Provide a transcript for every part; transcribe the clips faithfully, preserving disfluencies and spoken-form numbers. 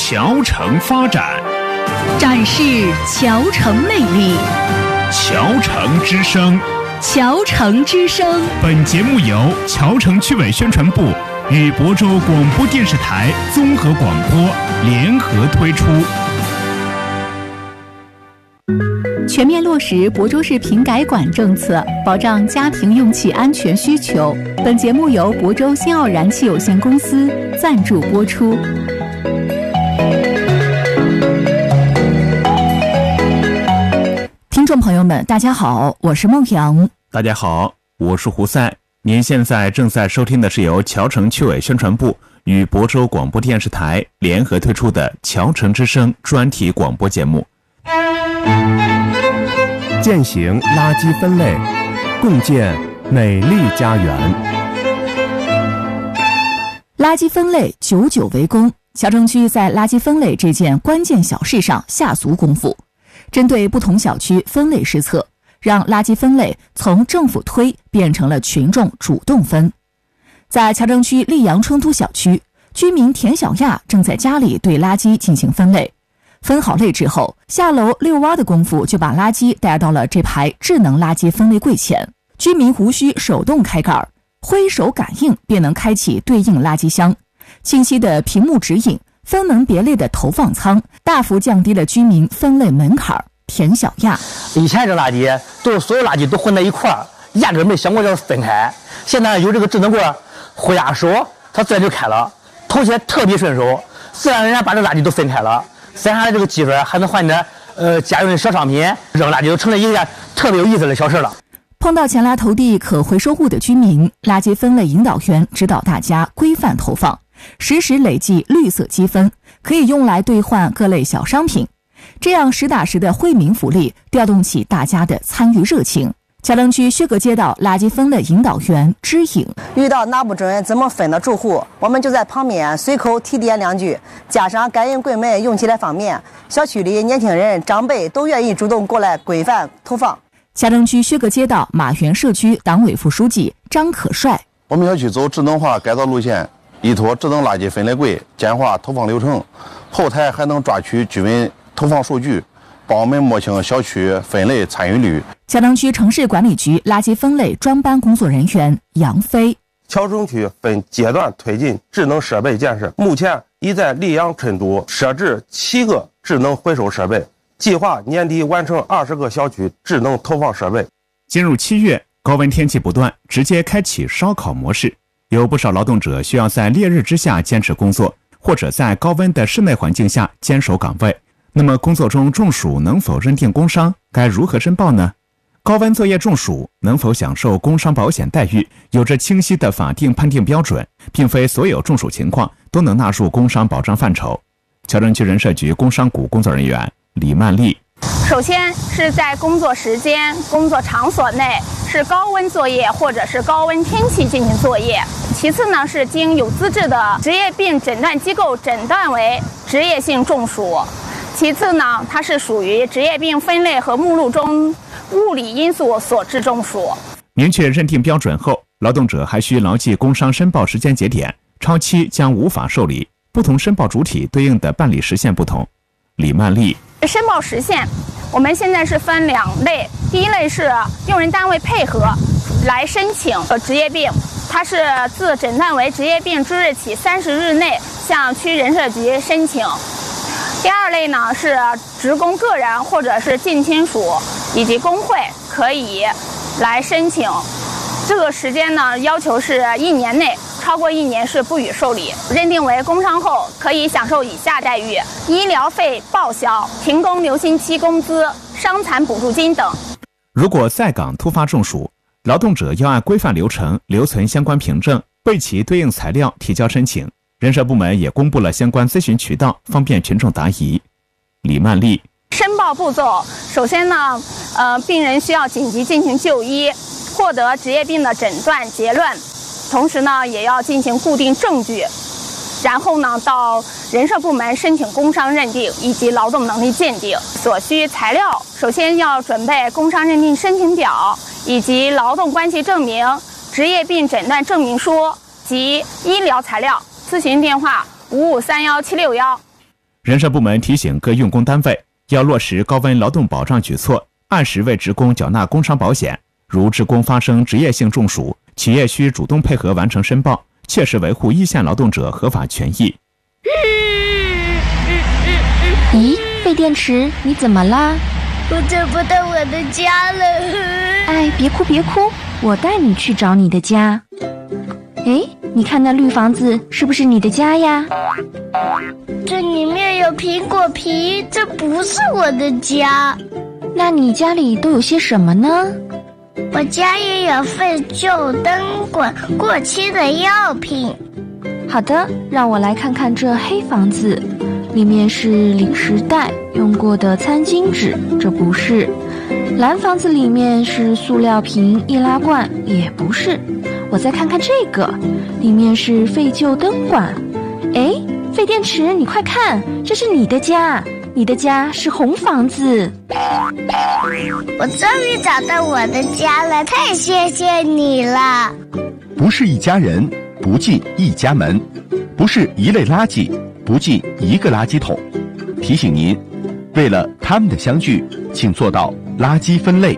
侨城发展， 展示侨城魅力。 侨城之声， 侨城之声。 本节目由侨城区委宣传部与亳州广播电视台综合广播联合推出。 全面落实亳州市平改管政策，保障家庭用气安全需求。本节目由亳州新奥燃气有限公司赞助播出。听众朋友们，大家好，我是孟阳。 大家好，我是胡赛。您现在正在收听的是由侨城区委宣传部与亳州广播电视台联合推出的《侨城之声》专题广播节目。 践行垃圾分类，共建美丽家园。 垃圾分类久久为功，侨城区在垃圾分类这件关键小事上下足功夫，针对不同小区分类施策，让垃圾分类从政府推变成了群众主动分。在侨城区溧阳春都小区，居民田小亚正在家里对垃圾进行分类。分好类之后，下楼遛弯的功夫就把垃圾带到了这排智能垃圾分类柜前。居民无需手动开盖，挥手感应便能开启对应垃圾箱。清晰的屏幕指引，分门别类的投放仓，大幅降低了居民分类门槛。田小亚： 以前这垃圾都是所有垃圾都混在一块儿，压根没想过要分开。现在有这个智能柜，挥下手，它自然就开了，投起来特别顺手，自然而然把这垃圾都分开了。剩下的这个积分还能换点呃家用的小商品，扔垃圾就成了一件特别有意思的小事了。 碰到前来投递可回收物的居民，垃圾分类引导员指导大家规范投放，实时累计绿色积分，可以用来兑换各类小商品。这样实打实的惠民福利，调动起大家的参与热情。侨城区薛格街道垃圾分类引导员知颖： 遇到拿不准怎么分的住户，我们就在旁边随口提点两句，加上感应柜门用起来方便，小区里年轻人长辈都愿意主动过来规范投放。 侨城区薛格街道马园社区党委副书记张可帅： 我们小区走智能化改造路线，依托智能垃圾分类柜简化投放流程，后台还能抓取居民投放数据，帮我们摸清小区分类参与率。 侨城区城市管理局垃圾分类专班工作人员杨飞： 侨城区分阶段推进智能设备建设，目前已在溧阳春都设置七个智能回收设备，计划年底完成二十个小区智能投放设备。 进入七月，高温天气不断，直接开启烧烤模式，有不少劳动者需要在烈日之下坚持工作，或者在高温的室内环境下坚守岗位。那么工作中中暑能否认定工伤？该如何申报呢？高温作业中暑能否享受工伤保险待遇？有着清晰的法定判定标准，并非所有中暑情况都能纳入工伤保障范畴。侨城区人社局工商股工作人员李曼丽： 首先是在工作时间、工作场所内是高温作业或者是高温天气进行作业。其次呢，是经有资质的职业病诊断机构诊断为职业性中暑。其次呢，它是属于职业病分类和目录中物理因素所致中暑。 明确认定标准后，劳动者还需牢记工伤申报时间节点，超期将无法受理。不同申报主体对应的办理时限不同。李曼丽： 申报时限，我们现在是分两类，第一类是用人单位配合来申请呃职业病，它是自诊断为职业病之日起三十日内向区人社局申请。第二类呢是职工个人或者是近亲属以及工会可以来申请，这个时间呢要求是一年内，超过一年是不予受理。认定为工伤后可以享受以下待遇：医疗费报销、停工留薪期工资、伤残补助金等。 如果在岗突发中暑，劳动者要按规范流程留存相关凭证，备齐对应材料提交申请。人社部门也公布了相关咨询渠道，方便群众答疑。李曼丽： 申报步骤，首先呢，呃，病人需要紧急进行就医，获得职业病的诊断结论，同时呢，也要进行固定证据，然后呢，到人社部门申请工伤认定以及劳动能力鉴定。所需材料，首先要准备工伤认定申请表以及劳动关系证明、职业病诊断证明书及医疗材料。咨询电话五五三幺七六幺。 人社部门提醒各用工单位要落实高温劳动保障举措，按时为职工缴纳工伤保险。如职工发生职业性中暑，企业需主动配合完成申报，切实维护一线劳动者合法权益。 咦，废电池，你怎么啦？ 我找不到我的家了。 哎，别哭别哭，我带你去找你的家。哎，你看那绿房子是不是你的家呀？ 这里面有苹果皮，这不是我的家。 那你家里都有些什么呢？ 我家也有废旧灯管、过期的药品。 好的，让我来看看这黑房子，里面是零食袋、用过的餐巾纸，这不是。蓝房子里面是塑料瓶、易拉罐，也不是。我再看看这个，里面是废旧灯管。哎，废电池，你快看，这是你的家，你的家是红房子。 我终于找到我的家了，太谢谢你了。 不是一家人，不进一家门；不是一类垃圾，不进一个垃圾桶。提醒您，为了他们的相聚，请做到垃圾分类。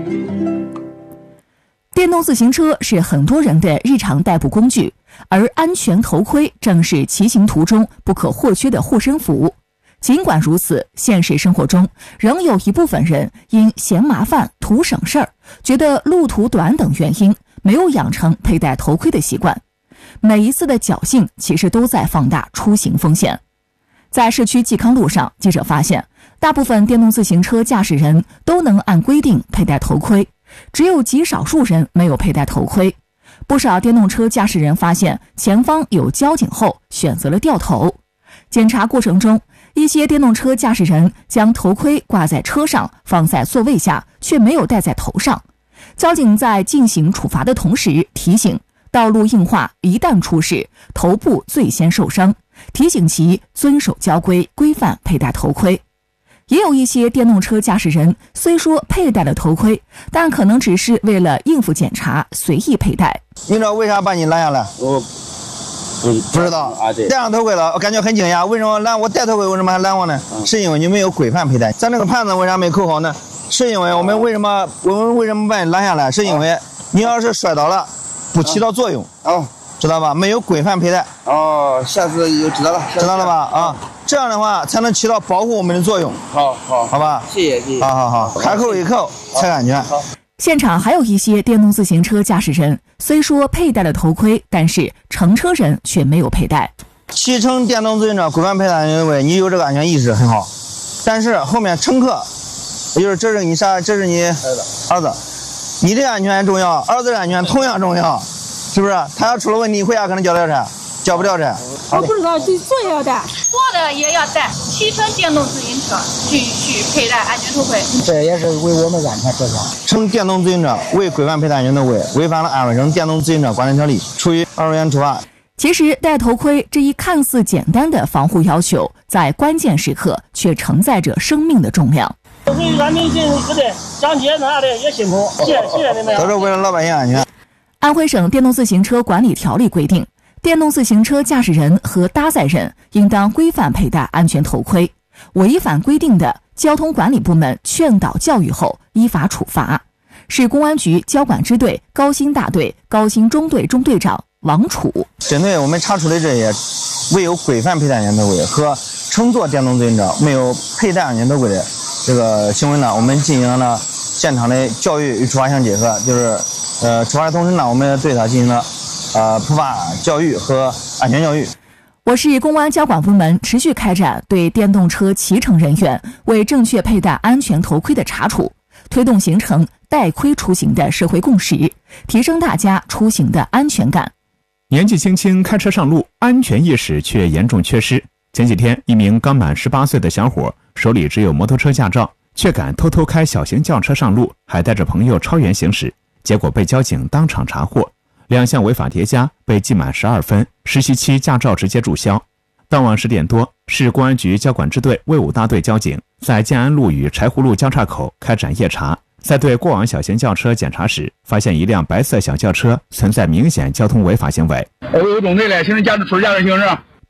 电动自行车是很多人的日常代步工具，而安全头盔正是骑行途中不可或缺的护身符。尽管如此，现实生活中仍有一部分人因嫌麻烦、图省事儿，觉得路途短等原因，没有养成佩戴头盔的习惯。每一次的侥幸，其实都在放大出行风险。在市区冀康路上，记者发现，大部分电动自行车驾驶人都能按规定佩戴头盔，只有极少数人没有佩戴头盔。不少电动车驾驶人发现前方有交警后，选择了掉头。检查过程中，一些电动车驾驶人将头盔挂在车上，放在座位下，却没有戴在头上。交警在进行处罚的同时提醒，道路硬化一旦出事，头部最先受伤，提醒其遵守交规，规范佩戴头盔。也有一些电动车驾驶人虽说佩戴了头盔，但可能只是为了应付检查随意佩戴。 你知道为啥把你拦下来？我不不知道啊。对，戴上头盔了，我感觉很惊讶。为什么拦我戴头盔？为什么还拦我呢？嗯、是因为你没有规范佩戴。咱这个盘子为啥没扣好呢？是因为我们为什么我们为什么把你拦下来？是因为你要是摔倒了，不起到作用。哦。知道吧？没有规范佩戴。哦，下次就知道了，知道了吧？啊，这样的话才能起到保护我们的作用。好好，好吧，谢谢谢谢。好好好，开口一口才安全。 现场还有一些电动自行车驾驶人，虽说佩戴了头盔，但是乘车人却没有佩戴。 骑乘电动自行车规范佩戴安全位，你有这个安全意识很好，但是后面乘客，也就是这是你啥？这是你儿子，儿子，你的安全重要，儿子的安全同样重要。是不是？他要出了问题，回家可能交掉车，交不掉车。 我不知道，这坐也要戴，坐的也要戴。骑乘电动自行车必须佩戴安全头盔， 这也是为我们安全着想。乘电动自行车未规范佩戴安全头盔，违反了安徽省电动自行车管理条例，处以二十元处罚。 其实，戴头盔这一看似简单的防护要求，在关键时刻却承载着生命的重量。 为人民进不对，讲解啥的也辛苦，谢谢谢谢你们。 都是为了老百姓安全。 安徽省电动自行车管理条例规定，电动自行车驾驶人和搭载人应当规范佩戴安全头盔，违反规定的，交通管理部门劝导教育后依法处罚。市公安局交管支队高新大队高新中队中队长王楚。 针对我们查出的这些未有规范佩戴安全头盔和乘坐电动自行车没有佩戴安全头盔的这个行为呢，我们进行了现场的教育与处罚相结合，就是呃，处罚的同时呢，我们对他进行了呃普法教育和安全教育。 我市公安交管部门持续开展对电动车骑乘人员未正确佩戴安全头盔的查处，推动形成戴盔出行的社会共识，提升大家出行的安全感。 年纪轻轻开车上路，安全意识却严重缺失。前几天，一名刚满十八岁的小伙手里只有摩托车驾照，却敢偷偷开小型轿车上路，还带着朋友超员行驶，结果被交警当场查获，两项违法叠加，被记满十二分，实习期驾照直接注销。当晚十点多，市公安局交管支队卫武大队交警在建安路与柴湖路交叉口开展夜查，在对过往小型轿车检查时，发现一辆白色小轿车存在明显交通违法行为。 我有种内来行驶驾驶处驾驶行驶。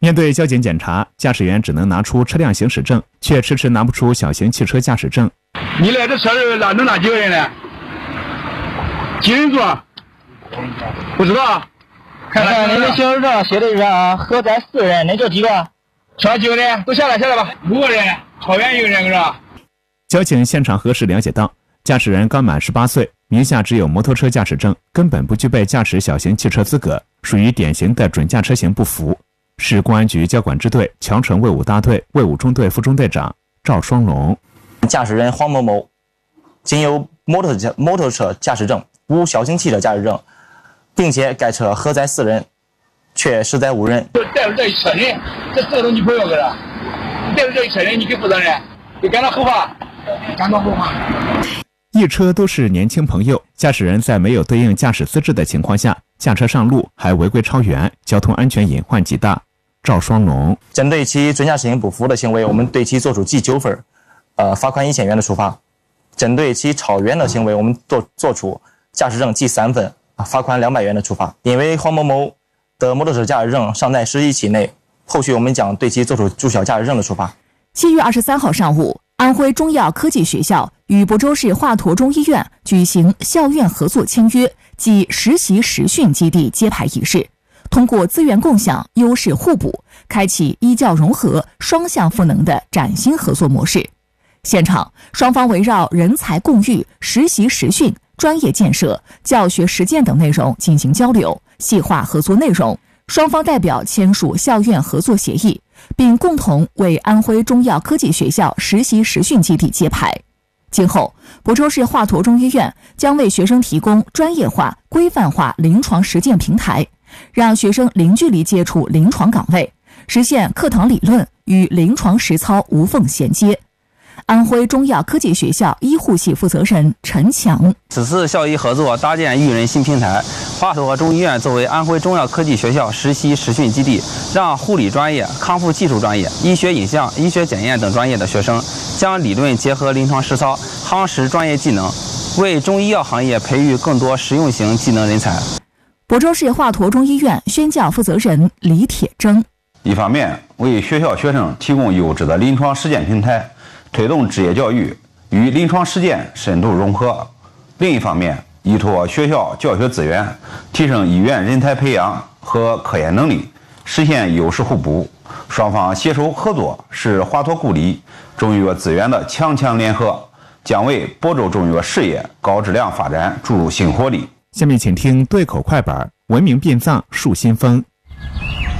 面对交警检查，驾驶员只能拿出车辆行驶证，却迟迟拿不出小型汽车驾驶证。 你来这车里哪能拿几个人呢？几人坐？不知道。 看看你的行驶证写的是啥？荷载四人，那叫几个？ 上几个人？都下来，下来吧。五个人，超员一个人，是吧？ 交警现场核实了解到，驾驶人刚满十八岁，名下只有摩托车驾驶证，根本不具备驾驶小型汽车资格，属于典型的准驾车型不符。市公安局交管支队乔城卫武大队卫武中队副中队长赵双龙。 驾驶人黄某某仅有摩托车摩托车驾驶证，无小型汽车驾驶证，并且该车荷载四人，却实载五人。 带着这一车人，这四个都你朋友搁这，带着这一车人，你给负责任，你感到后怕，感到后怕。 一车都是年轻朋友，驾驶人在没有对应驾驶资质的情况下驾车上路，还违规超员，交通安全隐患极大。赵双龙针对其准驾驶型不符的行为，我们对其作出记九分，呃，罚款一千元的处罚；针对其超员的行为，我们做做出驾驶证记三分，罚款两百元的处罚。因为黄某某的摩托车驾驶证尚在实习期内，后续我们将对其作出注销驾驶证的处罚。 七月二十三号上午，安徽中药科技学校与亳州市华佗中医院举行校院合作签约暨实习实训基地揭牌仪式，通过资源共享、优势互补，开启医教融合、双向赋能的崭新合作模式。现场，双方围绕人才共育、实习实训、专业建设、教学实践等内容进行交流，细化合作内容。双方代表签署校院合作协议，并共同为安徽中药科技学校实习实训基地揭牌。今后，亳州市华佗中医院将为学生提供专业化、规范化临床实践平台，让学生零距离接触临床岗位，实现课堂理论与临床实操无缝衔接。安徽中药科技学校医护系负责人陈强： 此次校医合作搭建育人新平台，华佗中医院作为安徽中药科技学校实习实训基地，让护理专业、康复技术专业、医学影像、医学检验等专业的学生将理论结合临床实操，夯实专业技能，为中医药行业培育更多实用型技能人才。 亳州市华佗中医院宣教负责人李铁铮： 一方面为学校学生提供优质的临床实践平台，推动职业教育与临床实践深度融合；另一方面，依托学校教学资源，提升医院人才培养和科研能力，实现优势互补。双方携手合作，是华佗故里中医药资源的强强联合，将为亳州中医药事业高质量发展注入新活力。 下面请听对口快板：文明殡葬树新风。